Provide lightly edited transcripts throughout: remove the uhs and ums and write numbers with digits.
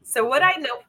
So what I know,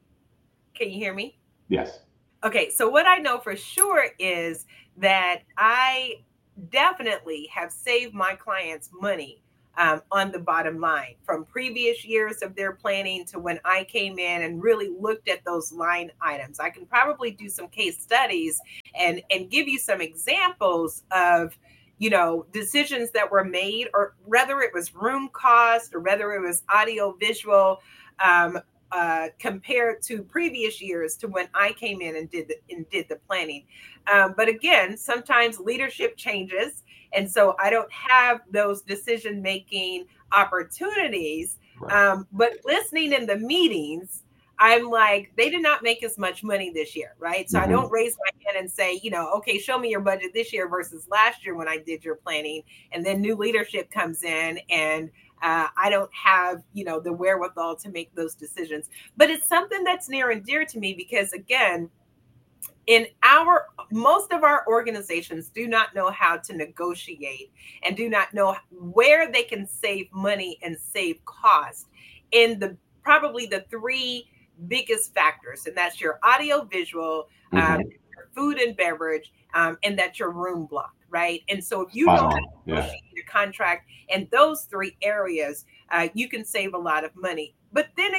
can you hear me? Yes. Okay, so what I know for sure is that I definitely have saved my clients money on the bottom line from previous years of their planning to when I came in and really looked at those line items. I can probably do some case studies and give you some examples of decisions that were made, or whether it was room cost or whether it was audio visual, um, compared to previous years to when I came in and did the planning. But again, sometimes leadership changes, and so I don't have those decision making opportunities. Right. But listening in the meetings, I'm like, they did not make as much money this year, right? So I Hmm. don't raise my hand and say, okay, show me your budget this year versus last year when I did your planning. And then new leadership comes in, and I don't have, the wherewithal to make those decisions. But it's something that's near and dear to me because, again, in our most of our organizations do not know how to negotiate and do not know where they can save money and save cost in the probably the three biggest factors, and that's your audio visual, Hmm. your food and beverage, and that's your room block, right? And so if you Spot know how on. to Yeah. negotiate a contract in those three areas, you can save a lot of money. But then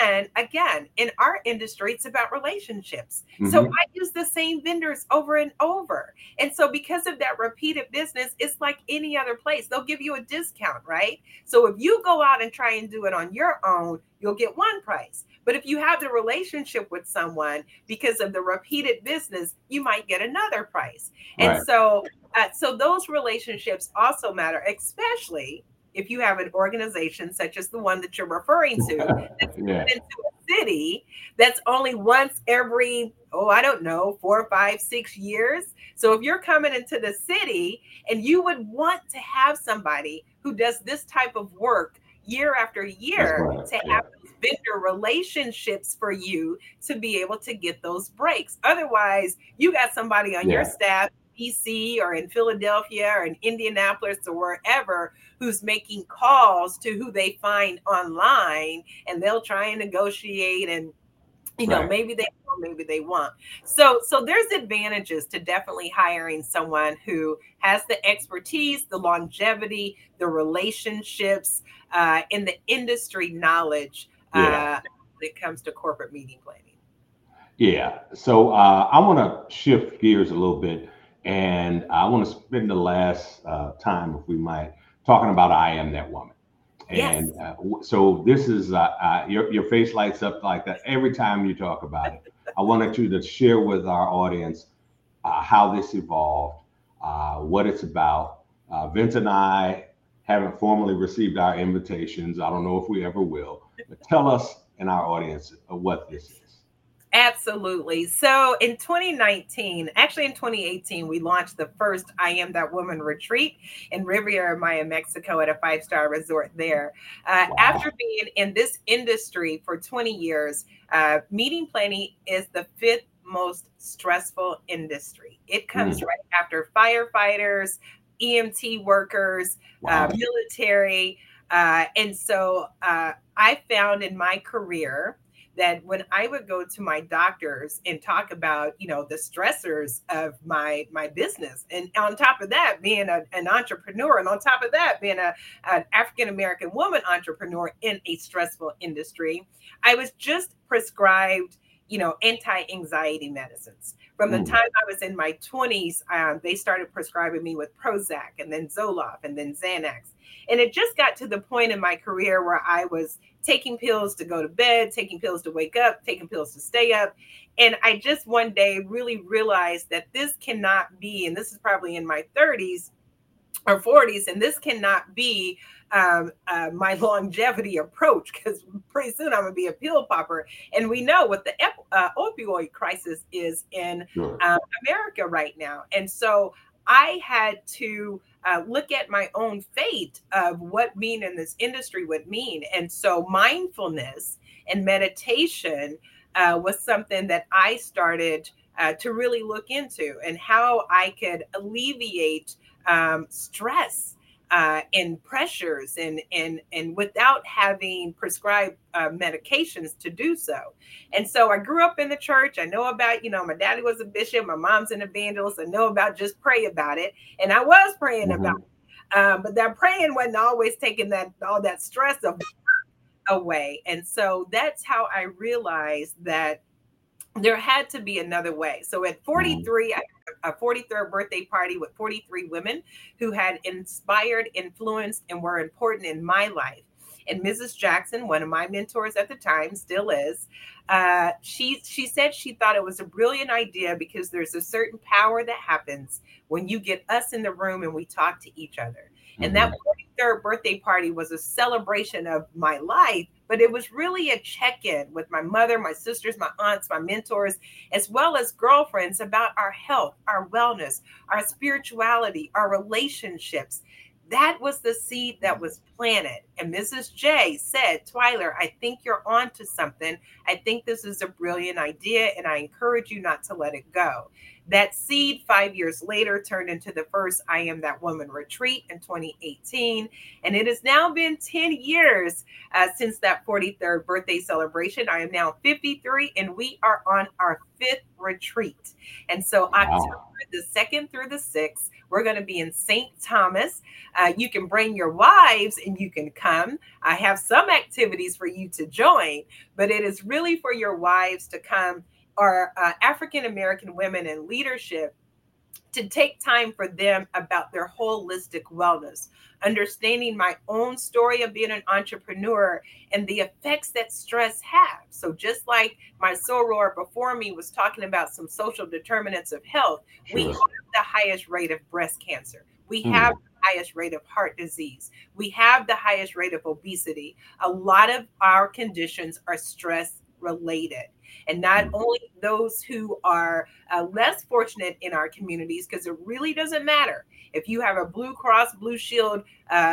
again, in our industry, it's about relationships. So Hmm. I use the same vendors over and over. And so because of that repeated business, it's like any other place. They'll give you a discount, right? So if you go out and try and do it on your own, you'll get one price. But if you have the relationship with someone because of the repeated business, you might get another price. And Right. so those relationships also matter, especially if you have an organization such as the one that you're referring to that's Yeah. coming into a city that's only once every, I don't know, 4, 5, 6 years. So if you're coming into the city and you would want to have somebody who does this type of work year after That's year right. to Yeah. have those vendor relationships for you to be able to get those breaks. Otherwise, you got somebody on your Yeah. staff, DC or in Philadelphia or in Indianapolis or wherever, who's making calls to who they find online, and they'll try and negotiate, and Right. maybe they will, maybe they won't. So there's advantages to definitely hiring someone who has the expertise, the longevity, the relationships, and the industry knowledge Yeah. when it comes to corporate meeting planning. Yeah. So I want to shift gears a little bit, and I want to spend the last time, if we might, talking about I Am That Woman. Yes, And so this is your face lights up like that every time you talk about it. I wanted you to share with our audience how this evolved, what it's about. Vince and I haven't formally received our invitations. I don't know if we ever will, but tell us and our audience what this is. absolutely. So in 2019, actually in 2018, we launched the first I Am That Woman retreat in Riviera Maya, Mexico, at a five-star resort there. Wow. After being in this industry for 20 years, meeting planning is the fifth most stressful industry. It comes Mm, right after firefighters, EMT workers, wow. military. And so I found in my career that when I would go to my doctors and talk about, the stressors of my business, and on top of that, being an entrepreneur, and on top of that, being an African American woman entrepreneur in a stressful industry, I was just prescribed, anti-anxiety medicines. From the Mm, time I was in my 20s, they started prescribing me with Prozac and then Zoloft and then Xanax. And it just got to the point in my career where I was taking pills to go to bed, taking pills to wake up, taking pills to stay up. And I just one day really realized that this cannot be, and this is probably in my 30s or 40s, and this cannot be my longevity approach, because pretty soon I'm going to be a pill popper. And we know what the opioid crisis is in sure. America right now. And so I had to look at my own fate of what being in this industry would mean. And so mindfulness and meditation was something that I started to really look into, and how I could alleviate stress and pressures and without having prescribed medications to do so. And so I grew up in the church. I know about, my daddy was a bishop, my mom's an evangelist. I know about just pray about it. And I was praying about it. But that praying wasn't always taking all that stress away. And so that's how I realized that there had to be another way. So at 43, I had a 43rd birthday party with 43 women who had inspired, influenced, and were important in my life. And Mrs. Jackson, one of my mentors at the time, still is, she said she thought it was a brilliant idea because there's a certain power that happens when you get us in the room and we talk to each other. And that 43rd birthday party was a celebration of my life, but it was really a check-in with my mother, my sisters, my aunts, my mentors, as well as girlfriends about our health, our wellness, our spirituality, our relationships. That was the seed that was planted. And Mrs. J said, Twyler, I think you're onto something. I think this is a brilliant idea, and I encourage you not to let it go. That seed 5 years later turned into the first I Am That Woman retreat in 2018. And it has now been 10 years since that 43rd birthday celebration. I am now 53 and we are on our 5th retreat. And so October the 2nd through the 6th, we're going to be in St. Thomas. You can bring your wives and you can come. I have some activities for you to join, but it is really for your wives to come, or African-American women in leadership, to take time for them about their holistic wellness, understanding my own story of being an entrepreneur and the effects that stress has. So just like my soror before me was talking about some social determinants of health, we have the highest rate of breast cancer. We have the highest rate of heart disease. We have the highest rate of obesity. A lot of our conditions are stress related. And not only those who are less fortunate in our communities, because it really doesn't matter if you have a Blue Cross Blue Shield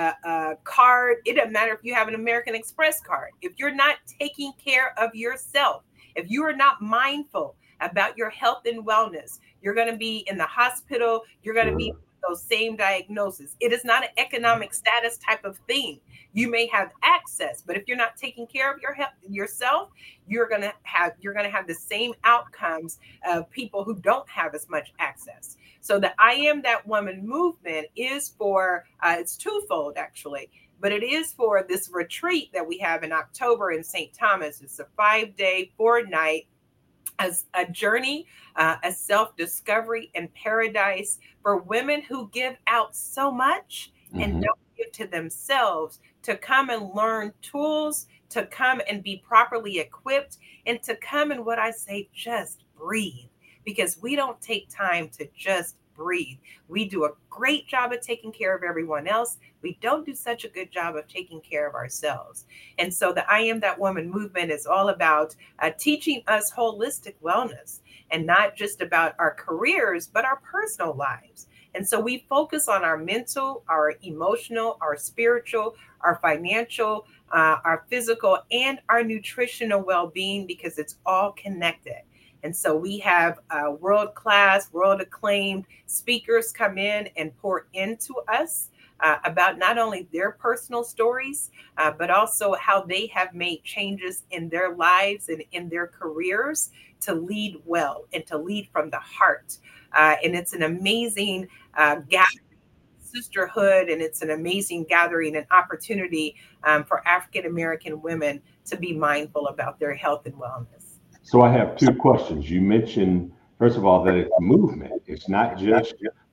card. It doesn't matter if you have an American Express card. If you're not taking care of yourself, if you are not mindful about your health and wellness, you're going to be in the hospital. You're going to be with those same diagnoses. It is not an economic status type of thing. You may have access, but if you're not taking care of your health yourself, you're going to have the same outcomes of people who don't have as much access. So the I Am That Woman movement is for, it's twofold actually, but it is for this retreat that we have in October in St. Thomas. It's a 5-day, 4-night as a journey, a self-discovery and paradise for women who give out so much and don't give to themselves, to come and learn tools, to come and be properly equipped, and to come and, what I say, just breathe, because we don't take time to just breathe. We do a great job of taking care of everyone else. We don't do such a good job of taking care of ourselves. And so the I Am That Woman movement is all about teaching us holistic wellness, and not just about our careers, but our personal lives. And so we focus on our mental, our emotional, our spiritual, our financial, our physical, and our nutritional well-being, because it's all connected. And so we have world-class, world-acclaimed speakers come in and pour into us about not only their personal stories, but also how they have made changes in their lives and in their careers to lead well and to lead from the heart. And it's an amazing gathering, sisterhood, and it's an amazing gathering and opportunity for African-American women to be mindful about their health and wellness. So I have two questions. You mentioned, first of all, that it's a movement. It's not just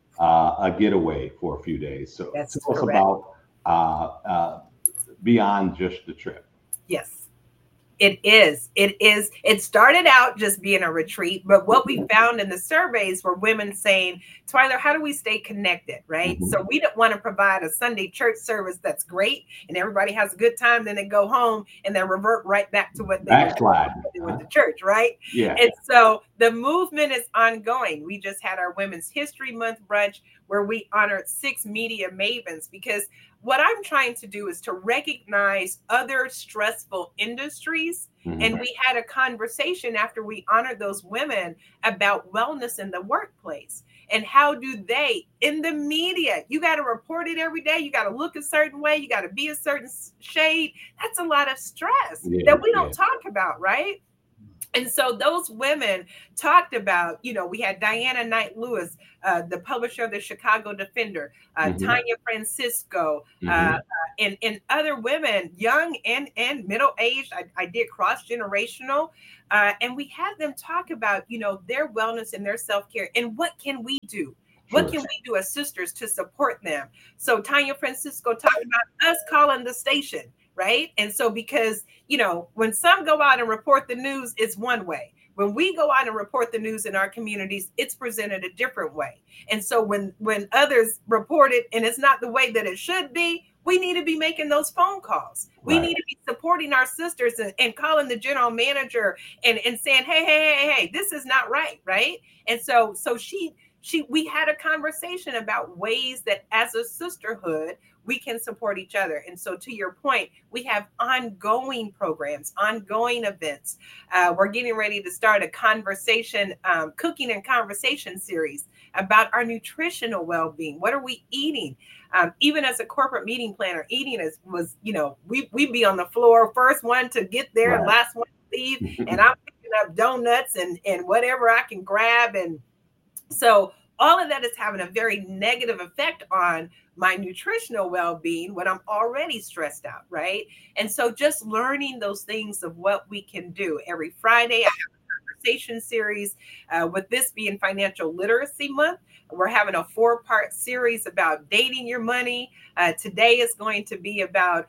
a getaway for a few days. So That's tell us correct. about beyond just the trip. Yes. It is. It started out just being a retreat, but what we found in the surveys were women saying, Twyler, how do we stay connected, right? So we don't want to provide a Sunday church service that's great and everybody has a good time, then they go home and then revert right back to what they were with the church, right? Yeah. And so the movement is ongoing. We just had our Women's History Month brunch where we honored 6 media mavens, because what I'm trying to do is to recognize other stressful industries. And we had a conversation after we honored those women about wellness in the workplace. And how do they, in the media, you got to report it every day. You got to look a certain way. You got to be a certain shade. That's a lot of stress that we don't talk about, right? And so those women talked about, we had Diana Knight Lewis, the publisher of the Chicago Defender, Tanya Francisco, and other women, young and middle-aged. I did cross-generational. And we had them talk about, their wellness and their self-care and what can we do? What can we do as sisters to support them? So Tanya Francisco talked about us calling the station. Right. And so because, when some go out and report the news, it's one way. When we go out and report the news in our communities, it's presented a different way. And so when others report it and it's not the way that it should be, we need to be making those phone calls. We need to be supporting our sisters and calling the general manager and saying, hey, this is not right. Right. And so we had a conversation about ways that as a sisterhood, we can support each other. And so to your point, we have ongoing programs, ongoing events. We're getting ready to start a conversation, cooking and conversation series about our nutritional well-being. What are we eating? Even as a corporate meeting planner, eating was, we be on the floor, first one to get there, last one to leave. And I'm picking up donuts and whatever I can grab. And so all of that is having a very negative effect on my nutritional well-being when I'm already stressed out, right? And so just learning those things of what we can do. Every Friday, I have a conversation series. With this being Financial Literacy Month, we're having a 4-part series about dating your money. Today is going to be about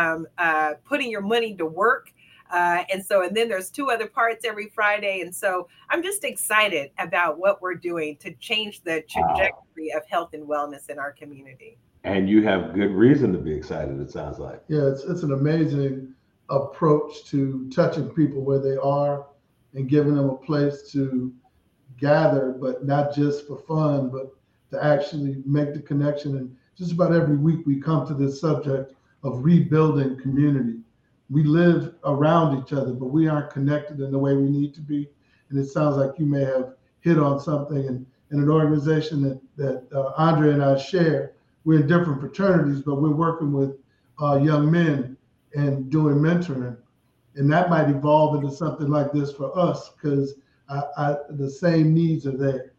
putting your money to work. And then there's 2 other parts every Friday. And so I'm just excited about what we're doing to change the trajectory of health and wellness in our community. And you have good reason to be excited, it sounds like. Yeah, it's an amazing approach to touching people where they are and giving them a place to gather, but not just for fun, but to actually make the connection. And just about every week we come to this subject of rebuilding community. We live around each other, but we aren't connected in the way we need to be. And it sounds like you may have hit on something in an organization that Andre and I share. We're in different fraternities, but we're working with young men and doing mentoring. And that might evolve into something like this for us because the same needs are there.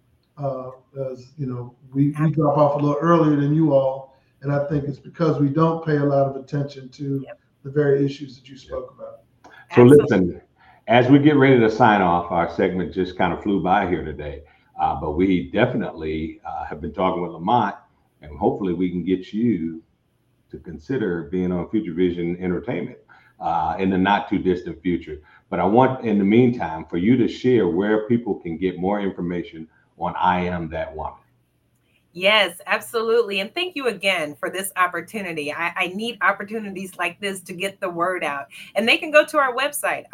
As we drop off a little earlier than you all. And I think it's because we don't pay a lot of attention to the very issues that you spoke about. So listen, as we get ready to sign off, our segment just kind of flew by here today, but we definitely have been talking with Lamont, and hopefully we can get you to consider being on Future Vision Entertainment in the not too distant future. But I want, in the meantime, for you to share where people can get more information on I Am That Woman. Yes, absolutely. And thank you again for this opportunity. I need opportunities like this to get the word out. And they can go to our website,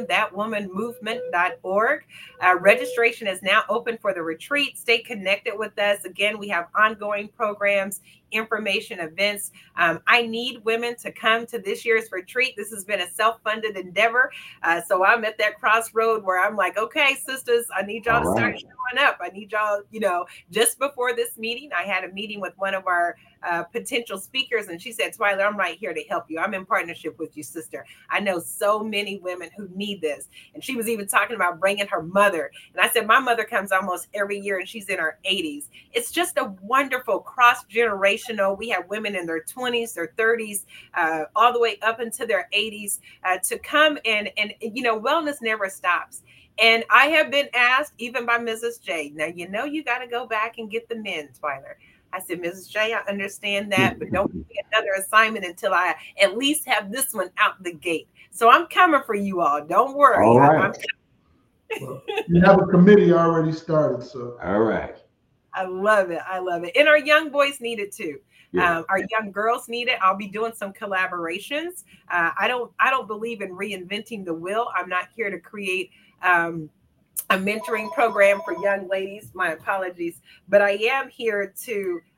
IamThatWomanMovement.org. Registration is now open for the retreat. Stay connected with us. Again, we have ongoing programs, information, events. I need women to come to this year's retreat. This has been a self-funded endeavor. So I'm at that crossroad where I'm like, okay, sisters, I need y'all to start showing up. I need y'all, just before this meeting, I had a meeting with one of our potential speakers, and she said, Twyla, I'm right here to help you. I'm in partnership with you, sister. I know so many women who need this. And she was even talking about bringing her mother. And I said, my mother comes almost every year, and she's in her 80s. It's just a wonderful cross-generational. We have women in their 20s, their 30s, all the way up into their 80s to come and wellness never stops. And I have been asked, even by Mrs. J, now, you got to go back and get the men, Twyla. I said, Mrs. J, I understand that, but don't give me another assignment until I at least have this one out the gate. So I'm coming for you all. Don't worry. All right. Well, you have a committee already started. So all right. I love it. And our young boys need it too. Yeah. Our young girls need it. I'll be doing some collaborations. I don't believe in reinventing the wheel. I'm not here to create a mentoring program for young ladies. My apologies. But I am here to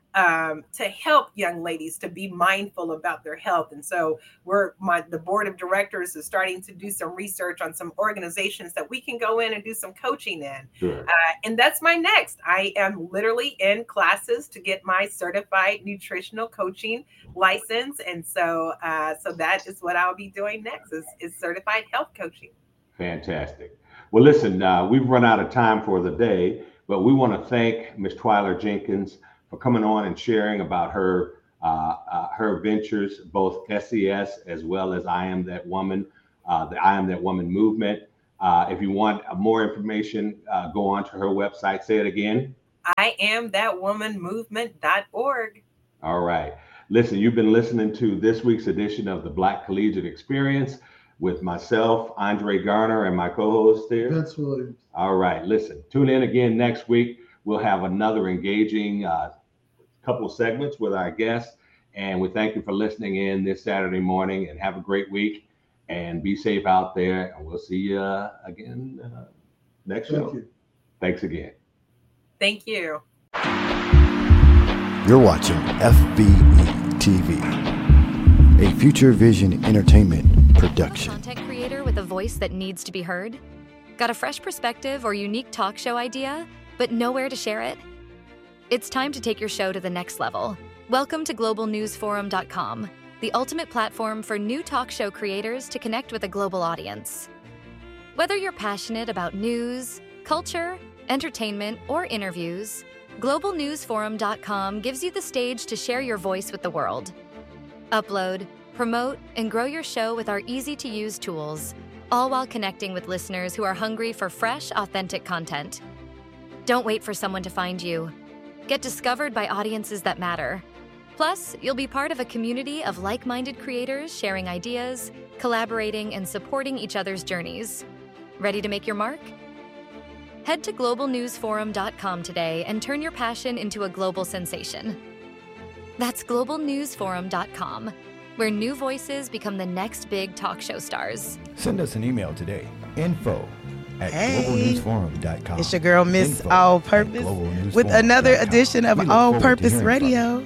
to help young ladies to be mindful about their health. And so the board of directors is starting to do some research on some organizations that we can go in and do some coaching in. Sure. And that's my next. I am literally in classes to get my certified nutritional coaching license. And so that is what I'll be doing next is certified health coaching. Fantastic. Well, listen, we've run out of time for the day, but we want to thank Ms. Twyla Jenkins for coming on and sharing about her ventures, both SES as well as I Am That Woman, the I Am That Woman movement. If you want more information, go on to her website. Say it again. IamThatWomanMovement.org. All right. Listen, you've been listening to this week's edition of the Black Collegiate Experience with myself, Andre Garner, and my co-host there, Vince Williams. All right. Listen, tune in again next week. We'll have another engaging couple segments with our guests. And we thank you for listening in this Saturday morning, and have a great week and be safe out there. And we'll see you again next show. Thank you. Thanks again. Thank you. You're watching FVE TV, a Future Vision Entertainment production. Content creator with a voice that needs to be heard? Got a fresh perspective or unique talk show idea, but nowhere to share it? It's time to take your show to the next level. Welcome to globalnewsforum.com, the ultimate platform for new talk show creators to connect with a global audience. Whether you're passionate about news, culture, entertainment, or interviews, globalnewsforum.com gives you the stage to share your voice with the world. Upload, promote, and grow your show with our easy-to-use tools, all while connecting with listeners who are hungry for fresh, authentic content. Don't wait for someone to find you. Get discovered by audiences that matter. Plus, you'll be part of a community of like-minded creators sharing ideas, collaborating, and supporting each other's journeys. Ready to make your mark? Head to globalnewsforum.com today and turn your passion into a global sensation. That's globalnewsforum.com, where new voices become the next big talk show stars. Send us an email today, info@globalnewsforum.com. It's your girl, Miss All Purpose, with another edition of All Purpose Radio.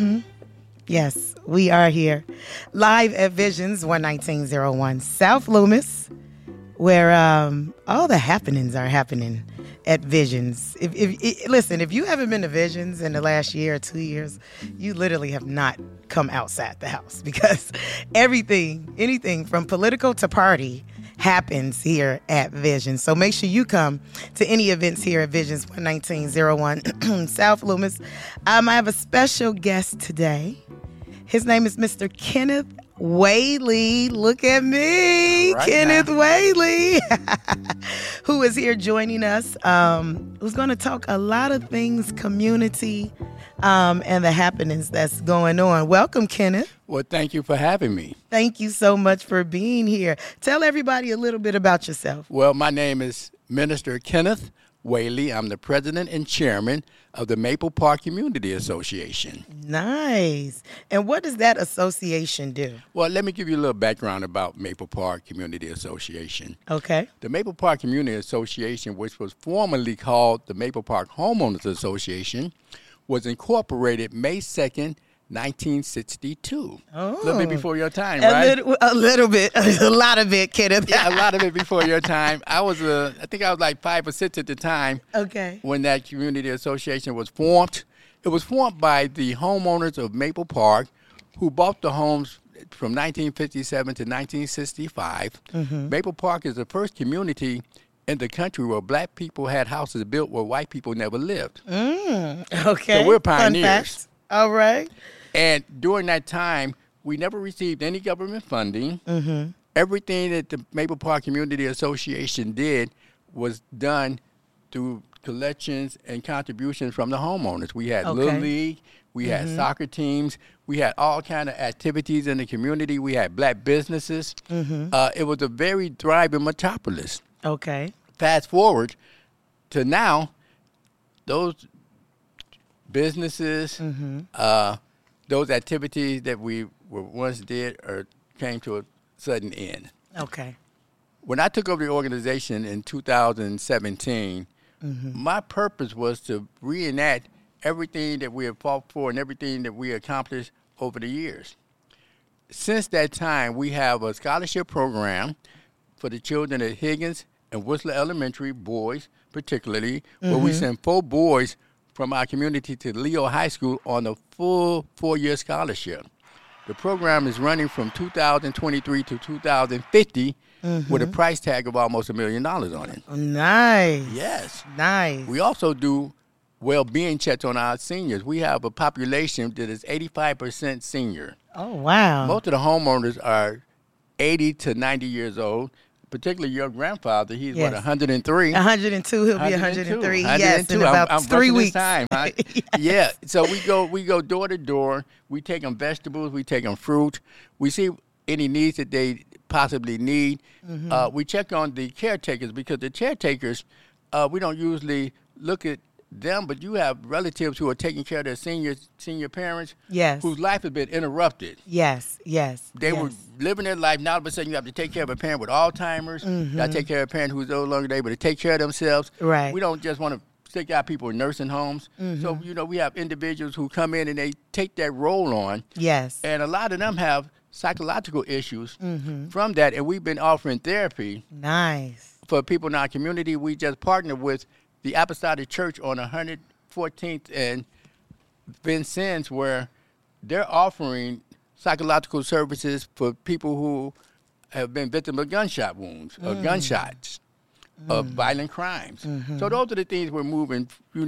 Yes, we are here, live at Visions 11901 South Loomis, where all the happenings are happening at Visions. Listen, if you haven't been to Visions in the last year or 2 years, you literally have not come outside the house, because anything from political to party happens here at Visions. So make sure you come to any events here at Visions 11901 South Loomis. I have a special guest today. His name is Mr. Kenneth Whaley. Look at me, right, Kenneth Whaley, who is here joining us, who's going to talk a lot of things community and the happenings that's going on. Welcome, Kenneth. Well, thank you for having me. Thank you so much for being here. Tell everybody a little bit about yourself. Well, my name is Minister Kenneth Whaley. I'm the president and chairman of the Maple Park Community Association. Nice. And what does that association do? Well, let me give you a little background about Maple Park Community Association. Okay. The Maple Park Community Association, which was formerly called the Maple Park Homeowners Association, was incorporated May 2nd, 1962. Oh. A little bit before your time, right? A little bit. A lot of it, Kenneth. Yeah, a lot of it before your time. I think I was like 5 or 6 at the time. Okay. When that community association was formed. It was formed by the homeowners of Maple Park who bought the homes from 1957 to 1965. Mm-hmm. Maple Park is the first community in the country where black people had houses built where white people never lived. Okay. So we're pioneers. Fun fact. All right. And during that time, we never received any government funding. Mm-hmm. Everything that the Maple Park Community Association did was done through collections and contributions from the homeowners. We had Little League, we had soccer teams, we had all kind of activities in the community. We had black businesses. It was a very thriving metropolis. Okay. Fast forward to now, those businesses, those activities that we once did came to a sudden end. Okay. When I took over the organization in 2017, my purpose was to reenact everything that we have fought for and everything that we accomplished over the years. Since that time, we have a scholarship program for the children at Higgins and Whistler Elementary, boys particularly, where we send 4 boys from our community to Leo High School on a full 4-year scholarship. The program is running from 2023 to 2050 with a price tag of almost $1 million on it. Nice. Yes. Nice. We also do well-being checks on our seniors. We have a population that is 85% senior. Oh, wow. Most of the homeowners are 80 to 90 years old, particularly your grandfather. He's, Yes. 103? 102. He'll be 103. 102. Yes, in about I'm 3 rushing this weeks. time, huh? Yeah. So we go door to door. We take them vegetables. We take them fruit. We see any needs that they possibly need. We check on the caretakers because the caretakers, we don't usually look at them, but you have relatives who are taking care of their senior parents Yes. whose life has been interrupted. Yes. They were living their life. Now all of a sudden you have to take care of a parent with Alzheimer's. You got to take care of a parent who's no longer able to take care of themselves. Right. We don't just want to stick out people in nursing homes. So, we have individuals who come in and they take that role on. Yes. And a lot of them have psychological issues from that. And we've been offering therapy Nice. for people in our community. We just partnered with the Apostolic Church on 114th and Vincennes, where they're offering psychological services for people who have been victims of gunshot wounds or gunshots, of violent crimes. So those are the things we're moving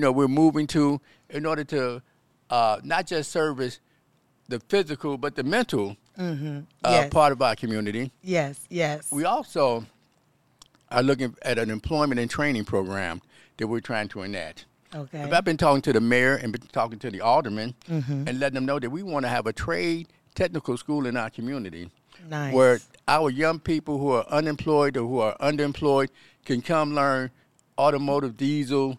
to in order to not just service the physical, but the mental Yes. part of our community. Yes. We also are looking at an employment and training program that we're trying to enact. Okay. I've been talking to the mayor and been talking to the aldermen and letting them know that we want to have a trade technical school in our community Nice. where our young people who are unemployed or who are underemployed can come learn automotive, diesel,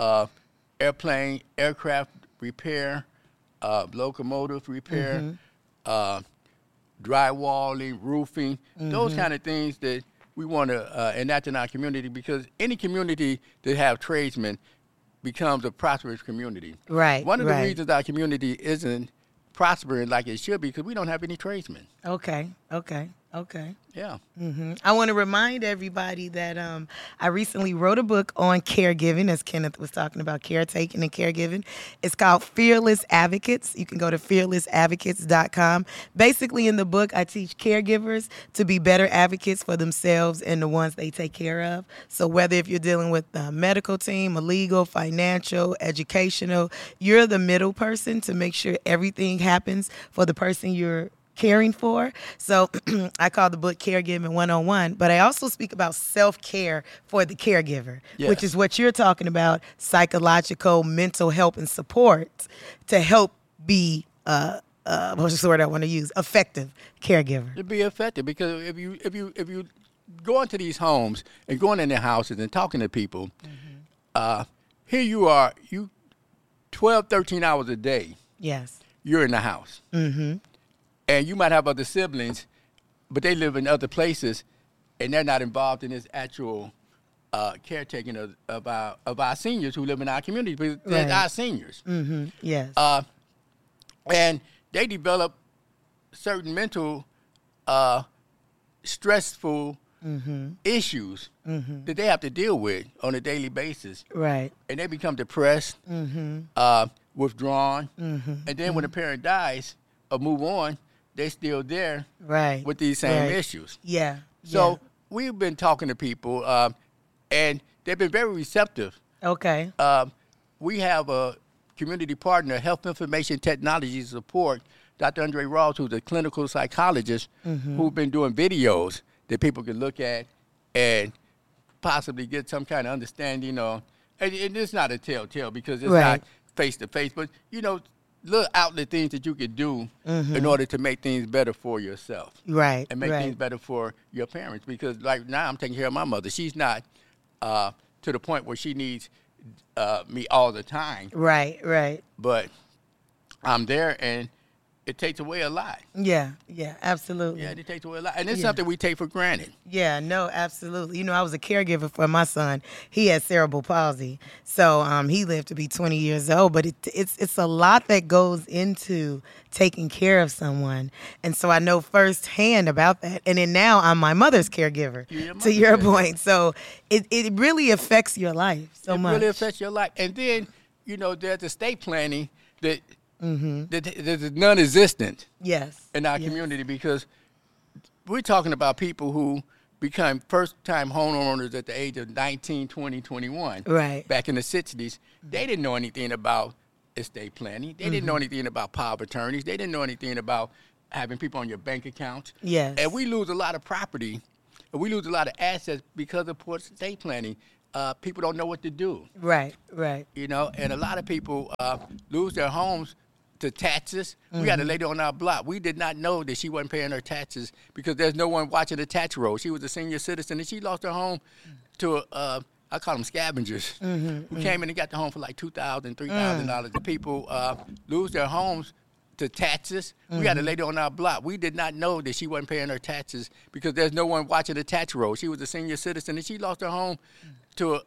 aircraft repair, locomotive repair, drywalling, roofing, those kind of things that we want to enact in our community, because any community that have tradesmen becomes a prosperous community. Right. One of the right. reasons our community isn't prospering like it should be because we don't have any tradesmen. Okay. Yeah. I want to remind everybody that I recently wrote a book on caregiving, as Kenneth was talking about caretaking and caregiving. It's called Fearless Advocates. You can go to fearlessadvocates.com. Basically, in the book, I teach caregivers to be better advocates for themselves and the ones they take care of. So whether if you're dealing with a medical team, a legal, financial, educational, you're the middle person to make sure everything happens for the person you're caring for. So I call the book Caregiving 101, but I also speak about self-care for the caregiver, which is what you're talking about, psychological, mental help and support to help be, what's the word I want to use, effective caregiver. To be effective, because if you go into these homes and going in their houses and talking to people, here you are, 12, 13 hours a day. Yes. You're in the house. And you might have other siblings, but they live in other places, and they're not involved in this actual caretaking of our seniors who live in our community. Because they're our seniors. Yes. And they develop certain mental, stressful issues that they have to deal with on a daily basis. Right. And they become depressed, withdrawn, and then when a parent dies or move on, they're still there with these same issues. Yeah. So we've been talking to people, and they've been very receptive. Okay. We have a community partner, Health Information Technology Support, Dr. Andre Ross, who's a clinical psychologist who's been doing videos that people can look at and possibly get some kind of understanding on. And it's not a telltale because it's not face-to-face, but, little outlet things that you could do in order to make things better for yourself. Right. And make things better for your parents. Because like now I'm taking care of my mother. She's not to the point where she needs me all the time. Right. But I'm there, and it takes away a lot. Yeah, absolutely. Yeah, it takes away a lot. And it's something we take for granted. Yeah, no, absolutely. You know, I was a caregiver for my son. He had cerebral palsy. So he lived to be 20 years old. But it's a lot that goes into taking care of someone. And so I know firsthand about that. And then now I'm my mother's caregiver, to your point. So it really affects your life so much. It really affects your life. And then, you know, there's estate planning that is non-existent in our community, because we're talking about people who become first-time homeowners at the age of 19, 20, 21. Right. Back in the 60s. They didn't know anything about estate planning. They didn't know anything about power of attorneys. They didn't know anything about having people on your bank account. Yes. And we lose a lot of property, and we lose a lot of assets because of poor estate planning. People don't know what to do. Right. You know, and a lot of people lose their homes to taxes. We had a lady on our block. We did not know that she wasn't paying her taxes because there's no one watching the tax roll. She was a senior citizen, and she lost her home to, I call them scavengers, who came in and got the home for like $2,000, $3,000. People lose their homes to taxes. We had a lady on our block. We did not know that she wasn't paying her taxes because there's no one watching the tax roll. She was a senior citizen, and she lost her home to,